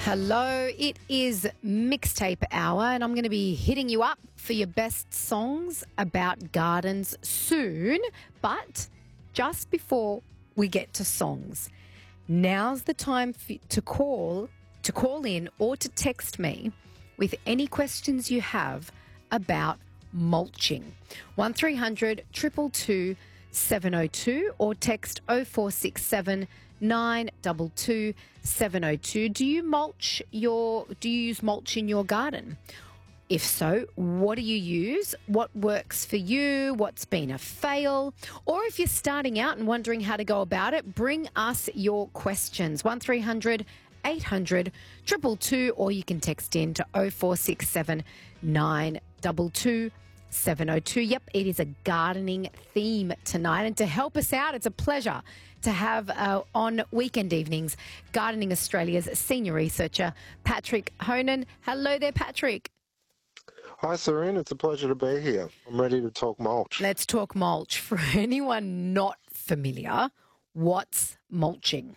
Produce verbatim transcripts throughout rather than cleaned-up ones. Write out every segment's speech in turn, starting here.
Hello, it is Mixtape Hour, and I'm going to be hitting you up for your best songs about gardens soon. But just before we get to songs, now's the time for, to call, to call in or to text me with any questions you have about mulching. one three hundred two two two seven oh two or text oh four six seven nine two two seven oh two. Do you mulch your do you use mulch in your garden? If so, what do you use? What works for you? What's been a fail? Or if you're starting out and wondering how to go about it, bring us your questions. one three hundred eight hundred two two two, or you can text in to oh four six seven nine two two seven oh two. Yep, it is a gardening theme tonight. And to help us out, it's a pleasure to have uh, on weekend evenings Gardening Australia's senior researcher, Patrick Honan. Hello there, Patrick. Hi, Serene. It's a pleasure to be here. I'm ready to talk mulch. Let's talk mulch. For anyone not familiar, what's mulching?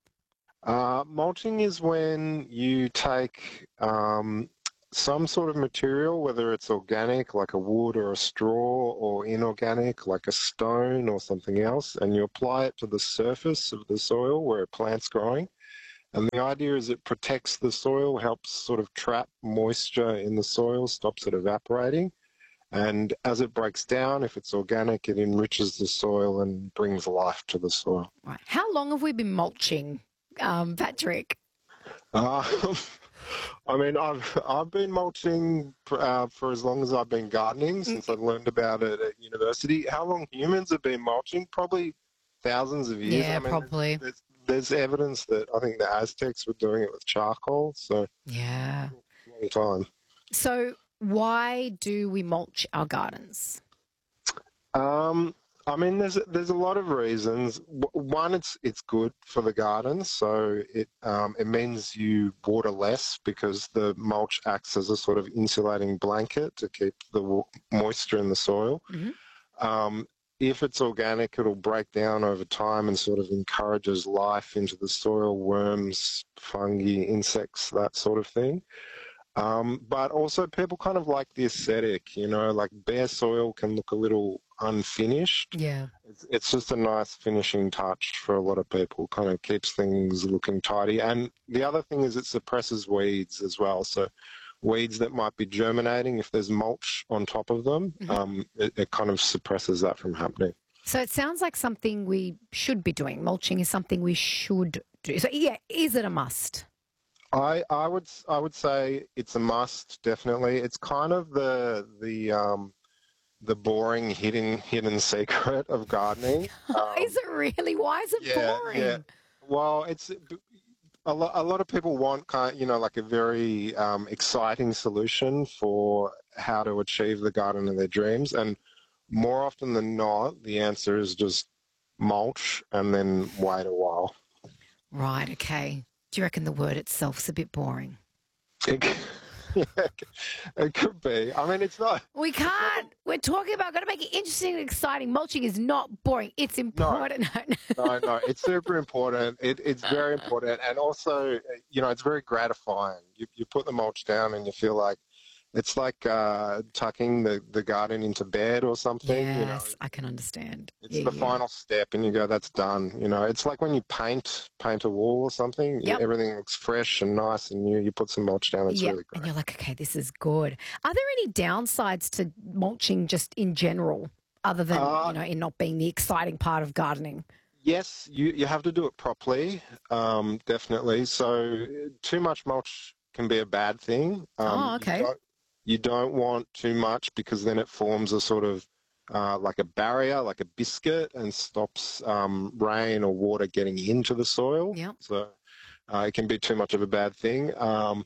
Uh, mulching is when you take um, some sort of material, whether it's organic, like a wood or a straw, or inorganic, like a stone or something else, and you apply it to the surface of the soil where a plant's growing. And the idea is it protects the soil, helps sort of trap moisture in the soil, stops it evaporating. And as it breaks down, if it's organic, it enriches the soil and brings life to the soil. Right. How long have we been mulching, um, Patrick? Uh, I mean, I've I've been mulching uh, for as long as I've been gardening, since I learned about it at university. How long humans have been mulching? Probably thousands of years. Yeah, I mean, probably. There's, there's evidence that I think the Aztecs were doing it with charcoal, so Yeah. long time. So why do we mulch our gardens? Um, I mean, there's there's a lot of reasons. One, it's it's good for the garden, so it um, it means you water less because the mulch acts as a sort of insulating blanket to keep the moisture in the soil. Mm-hmm. Um, if it's organic, it'll break down over time and sort of encourages life into the soil, worms, fungi, insects, that sort of thing. Um, but also people kind of like the aesthetic, you know, like bare soil can look a little unfinished. Yeah. It's, it's just a nice finishing touch for a lot of people, kind of keeps things looking tidy. And the other thing is it suppresses weeds as well. So weeds that might be germinating, if there's mulch on top of them, mm-hmm. um, it, it kind of suppresses that from happening. So it sounds like something we should be doing. Mulching is something we should do. So yeah, is it a must? I, I would I would say it's a must, definitely. It's kind of the the um, the boring hidden hidden secret of gardening. Um, is it really? Why is it yeah, boring? Yeah. Well, it's a lot. A lot of people want kind of, you know, like a very um, exciting solution for how to achieve the garden of their dreams, and more often than not, the answer is just mulch and then wait a while. Right. Okay. Do you reckon the word itself's a bit boring? It, yeah, it could be. I mean, it's not. We can't. We're talking about got to make it interesting and exciting. Mulching is not boring. It's important. No, no, no. It's super important. It, it's very important. And also, you know, it's very gratifying. You, you put the mulch down and you feel like it's like uh, tucking the, the garden into bed or something. Yes, you know. I can understand. It's yeah, the yeah. final step, and you go, that's done. You know, it's like when you paint paint a wall or something. Yep. Everything looks fresh and nice, and you you put some mulch down. It's yep. really great. And you're like, okay, this is good. Are there any downsides to mulching just in general, other than uh, you know, in not being the exciting part of gardening? Yes, you you have to do it properly, um, definitely. So too much mulch can be a bad thing. Um, oh, okay. You don't, you don't want too much because then it forms a sort of Uh, like a barrier, like a biscuit, and stops um, rain or water getting into the soil. Yep. So uh, it can be too much of a bad thing. Um,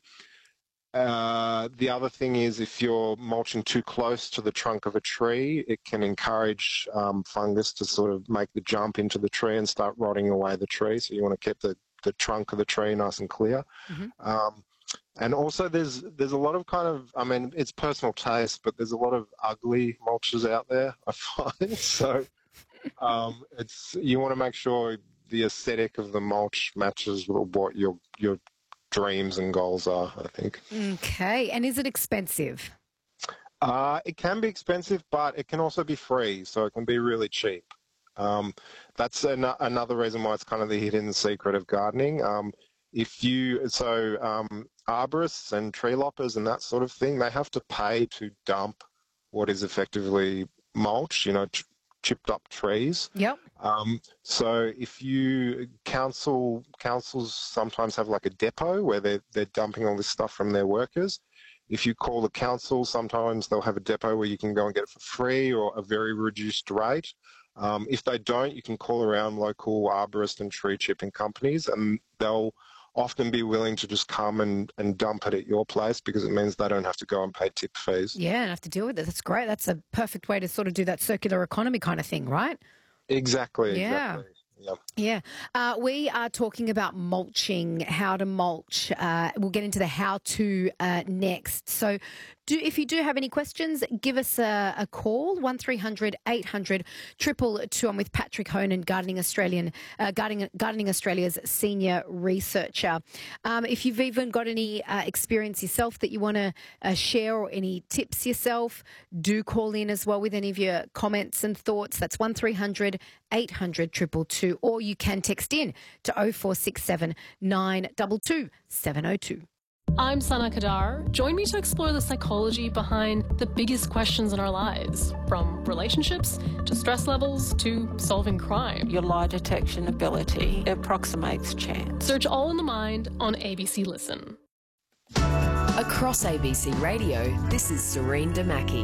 uh, the other thing is if you're mulching too close to the trunk of a tree, it can encourage um, fungus to sort of make the jump into the tree and start rotting away the tree. So you want to keep the, the trunk of the tree nice and clear. Mm-hmm. Um, And also there's there's a lot of kind of, I mean, it's personal taste, but there's a lot of ugly mulches out there, I find. So um, it's you want to make sure the aesthetic of the mulch matches what you're you're dreams and goals are, I think. Okay. And is it expensive? Uh, it can be expensive, but it can also be free, so it can be really cheap. Um, that's an, another reason why it's kind of the hidden secret of gardening. Um, if you so um, arborists and tree loppers and that sort of thing, they have to pay to dump what is effectively mulch, you know, ch- chipped up trees. Yep. Um, so if you council councils sometimes have like a depot where they're they're dumping all this stuff from their workers. If you call the council, sometimes they'll have a depot where you can go and get it for free or a very reduced rate. Um, if they don't, you can call around local arborist and tree chipping companies, and they'll often be willing to just come and, and dump it at your place because it means they don't have to go and pay tip fees. Yeah, and have to deal with it. That's great. That's a perfect way to sort of do that circular economy kind of thing, right? Exactly. Yeah. Exactly. Yep. Yeah. Uh, we are talking about mulching, how to mulch. Uh, we'll get into the how-to uh, next. So do if you do have any questions, give us a, a call, one three hundred eight hundred two two two. I'm with Patrick Honan, Gardening Australian, uh, Gardening, Gardening Australia's senior researcher. Um, if you've even got any uh, experience yourself that you want to uh, share or any tips yourself, do call in as well with any of your comments and thoughts. That's one three hundred eight hundred two two two. Or you can text in to oh four six seven nine two two seven oh two. I'm Sana Kadar. Join me to explore the psychology behind the biggest questions in our lives, from relationships to stress levels to solving crime. Your lie detection ability approximates chance. Search All in the Mind on A B C Listen. Across A B C Radio, this is Serene Damaki.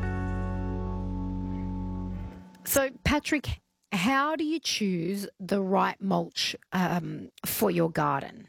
So, Patrick, how do you choose the right mulch um, for your garden?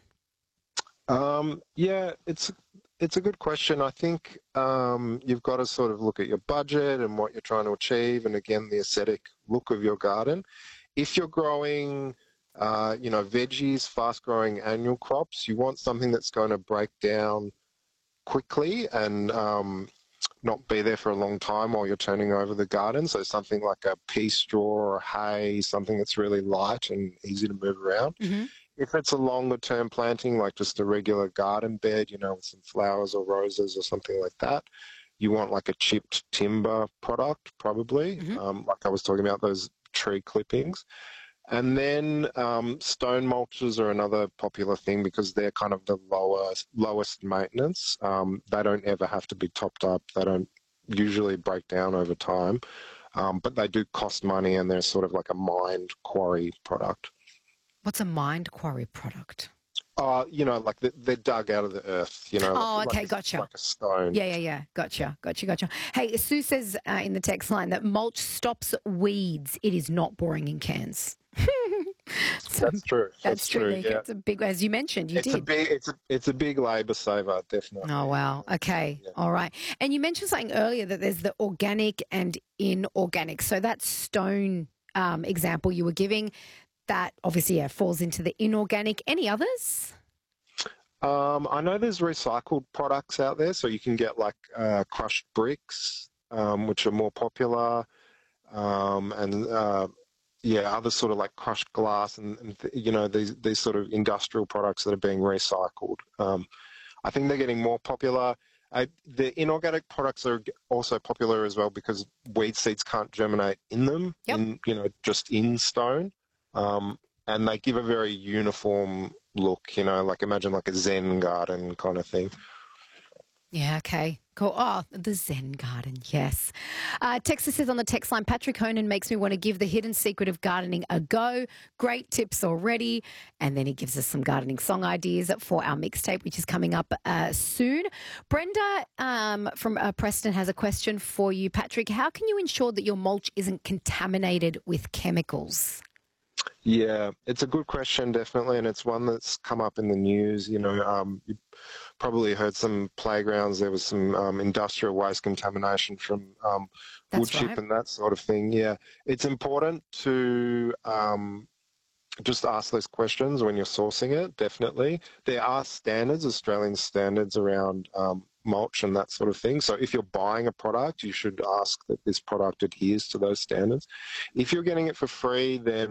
Um, yeah, it's it's a good question. I think um, you've got to sort of look at your budget and what you're trying to achieve, and again, the aesthetic look of your garden. If you're growing, uh, you know, veggies, fast-growing annual crops, you want something that's going to break down quickly and um, not be there for a long time while you're turning over the garden. So something like a pea straw or hay, something that's really light and easy to move around. Mm-hmm. If it's a longer term planting, like just a regular garden bed, you know, with some flowers or roses or something like that, you want like a chipped timber product, probably, Mm-hmm. um, like I was talking about, those tree clippings. And then um, stone mulches are another popular thing because they're kind of the lowest, lowest maintenance. Um, they don't ever have to be topped up. They don't usually break down over time, um, but they do cost money, and they're sort of like a mined quarry product. What's a mind quarry product? Uh, you know, like they're, they're dug out of the earth, you know. Oh, like, okay, like, gotcha. Like a stone. Yeah, yeah, yeah. Gotcha, gotcha, gotcha. Hey, Sue says uh, in the text line that mulch stops weeds. It is not boring in cans. So That's true. That's, That's true. true. Nick. Yeah. It's a big, as you mentioned, you It's did. a big, it's a, it's a big labour saver, definitely. Oh, wow. Okay. Yeah. All right. And you mentioned something earlier that there's the organic and inorganic. So that stone um, example you were giving, that obviously yeah, falls into the inorganic. Any others? Um, I know there's recycled products out there, so you can get like uh, crushed bricks, um, which are more popular, um, and uh, yeah, other sort of like crushed glass and, and th- you know these these sort of industrial products that are being recycled. Um, I think they're getting more popular. Uh, the inorganic products are also popular as well because weed seeds can't germinate in them, Yep. in you know just in stone, um, and they give a very uniform look. You know, like imagine like a Zen garden kind of thing. Yeah, okay. Cool. Oh, the Zen garden, yes. Uh, Texas says on the text line, Patrick Honan makes me want to give the hidden secret of gardening a go. Great tips already. And then he gives us some gardening song ideas for our mixtape, which is coming up uh, soon. Brenda um, from uh, Preston has a question for you. Patrick, how can you ensure that your mulch isn't contaminated with chemicals? Yeah, it's a good question, definitely, and it's one that's come up in the news. You know, um, you probably heard some playgrounds. There was some um, industrial waste contamination from um, wood That's chip right. and that sort of thing. Yeah, it's important to um, just ask those questions when you're sourcing it. Definitely, there are standards, Australian standards around um, mulch and that sort of thing. So if you're buying a product, you should ask that this product adheres to those standards. If you're getting it for free, then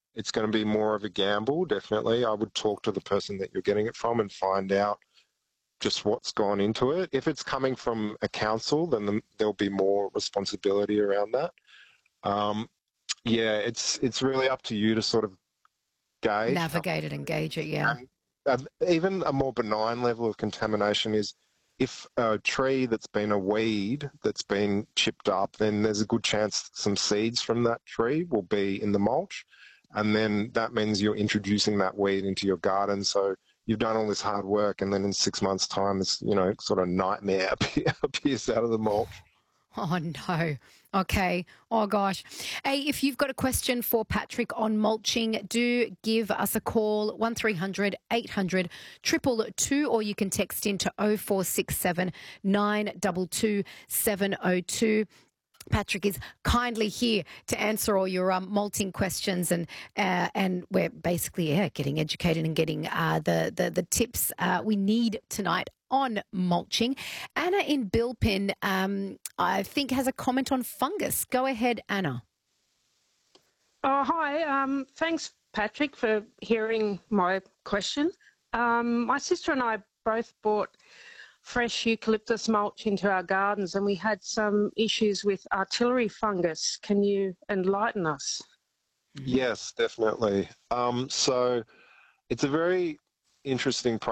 it's going to be more of a gamble, definitely. I would talk to the person that you're getting it from and find out just what's gone into it. If it's coming from a council, then the, there'll be more responsibility around that. Um, yeah, it's it's really up to you to sort of gauge. Navigate it and gauge it, yeah. And, uh, even a more benign level of contamination is if a tree that's been a weed that's been chipped up, then there's a good chance some seeds from that tree will be in the mulch. And then that means you're introducing that weed into your garden. So you've done all this hard work, and then in six months' time, this, you know, sort of nightmare appears out of the mulch. Oh, no. Okay. Oh, gosh. Hey, if you've got a question for Patrick on mulching, do give us a call, one three hundred eight hundred two two two, or you can text into oh four six seven nine two two seven oh two. Patrick is kindly here to answer all your um, malting questions, and uh, and we're basically yeah getting educated and getting uh, the, the the tips uh, we need tonight on mulching. Anna in Bilpin, um, I think, has a comment on fungus. Go ahead, Anna. Oh, hi. Um, thanks, Patrick, for hearing my question. Um, my sister and I both bought fresh eucalyptus mulch into our gardens, and we had some issues with artillery fungus. Can you enlighten us? Yes, definitely. Um, so it's a very interesting